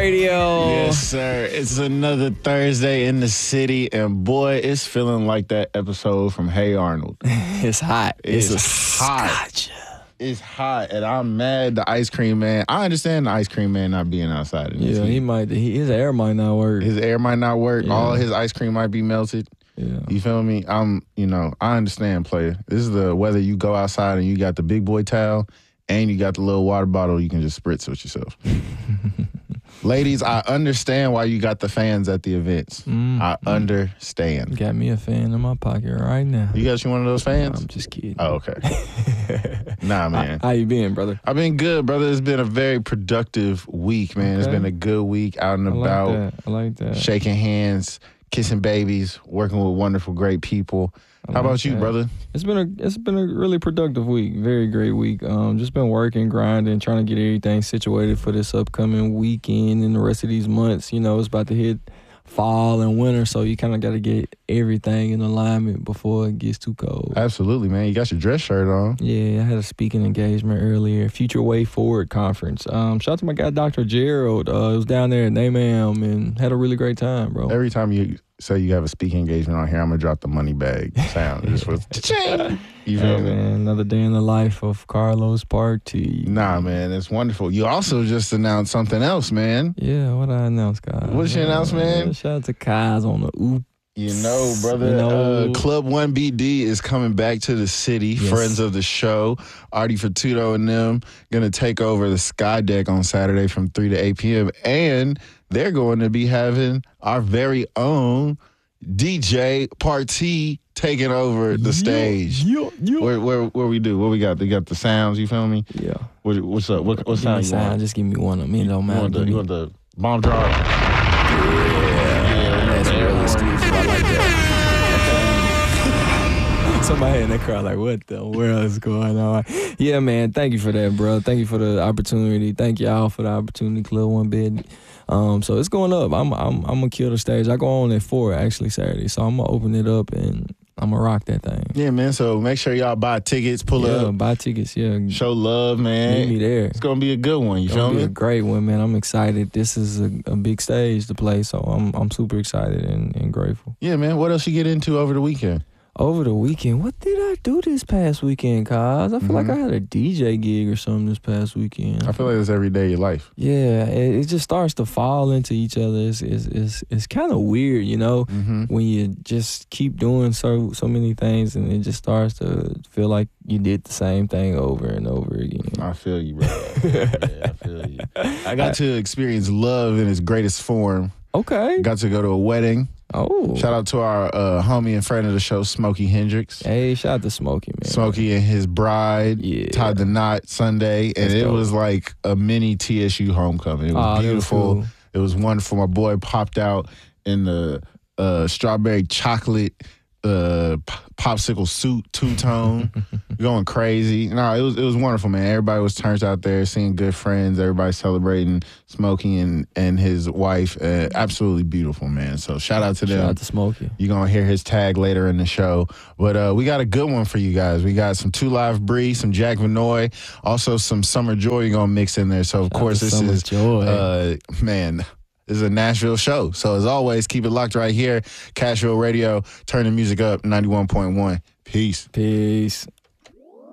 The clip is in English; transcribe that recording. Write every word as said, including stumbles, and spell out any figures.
Radio. Yes, sir. It's another Thursday in the city, and boy, it's feeling like that episode from Hey Arnold. It's hot. It's, It's, a hot. scotch. It's hot, and I'm mad the ice cream man. I understand the ice cream man not being outside in this Yeah, heat. he might. He, his air might not work. His air might not work. Yeah. All his ice cream might be melted. Yeah. You feel me? I'm, you know, I understand, player. This is the whether you go outside and you got the big boy towel and you got the little water bottle you can just spritz with yourself. Ladies, I understand why you got the fans at the events. Mm, I understand. Got me a fan in my pocket right now. You got you one of those fans? I'm just kidding. Oh, okay. Nah, man. How, how you been, brother? I've been good, brother. It's been a very productive week, man. It's Okay. been a good week out and I like about, that. I like that. shaking hands, kissing babies, working with wonderful, great people. I How like about you, that. brother? It's been a it's been a really productive week. Very great week. Um, just been working, grinding, trying to get everything situated for this upcoming weekend and the rest of these months. You know, it's about to hit fall and winter, so you kind of got to get everything in alignment before it gets too cold. Absolutely, man. You got your dress shirt on. Yeah, I had a speaking engagement earlier, Future Way Forward conference. Um, shout out to my guy, Doctor Gerald. Uh, it was down there at NAMAM and had a really great time, bro. Every time you say you have a speaking engagement on here, I'm going to drop the money bag sound. Just with cha-ching. You feel Hey, me? man, another day in the life of Carlos Party. Nah, man, it's wonderful. You also just announced something else, man. Yeah, what I announced, guys. What's your announcement, man? Shout out to Kaz on the oop. You know, brother, You know. Uh, Club one B D is coming back to the city. Yes. Friends of the show, Artie Fatuto and them, going to take over the Sky Deck on Saturday from three to eight p.m. And they're going to be having our very own D J Party taking over the stage. Yeah, yeah. Where, where where we do? What we got? They got the sounds, you feel me? Yeah. What, what's up? What, what Give me sound you sound. want? Just give me one of them. It don't You matter. want, the, Give you me- want the bomb drop? Yeah, that's yeah, real yeah. exclusive. I like that. Somebody in that crowd like, what the world is going on? Yeah, man, thank you for that, bro. Thank you for the opportunity. Thank y'all for the opportunity, Club One Bid. Um, so it's going up. I'm I'm I'm gonna kill the stage. I go on at four actually Saturday, so I'm gonna open it up and I'm gonna rock that thing. Yeah, man. So make sure y'all buy tickets, pull Yeah, up, buy tickets. Yeah, show love, man. meet me there. It's gonna be a good one. You It's feel gonna be me? a great one, man. I'm excited. This is a, a big stage to play, so I'm I'm super excited and, and grateful. Yeah, man. What else you get into over the weekend? Over the weekend, what did I do this past weekend, cuz? I feel like I had a D J gig or something this past weekend. I feel like it's every day of your life. Yeah, it, it just starts to fall into each other. It's it's it's, it's kind of weird, you know, Mm-hmm. when you just keep doing so so many things and it just starts to feel like you did the same thing over and over again. I feel you, bro. Yeah, I feel you. I got to experience love in its greatest form. Okay. Got to go to a wedding. Oh. Shout out to our uh, homie and friend of the show, Smokey Hendrix. Hey, shout out to Smokey, man. Smokey and his bride Yeah. tied the knot Sunday, and That's it dope. was like a mini T S U homecoming. It was Aw, that was beautiful. cool. It was wonderful. My boy popped out in the uh, strawberry chocolate uh, p- popsicle suit, two tone, going crazy. No, it was it was wonderful, man. Everybody was turned out there, seeing good friends. Everybody celebrating Smokey and and his wife. Uh, absolutely beautiful, man. So shout out to them. Shout out to Smokey. You're going to hear his tag later in the show. But uh, we got a good one for you guys. We got some Two Live Bree, some Jack Vanoy, also some Summer Joy you're going to mix in there. So, of Shout out course, to this Summer is, Joy. uh, man, this is a Nashville show. So, as always, keep it locked right here. Casual Radio, turn the music up, ninety-one point one. Peace. Peace.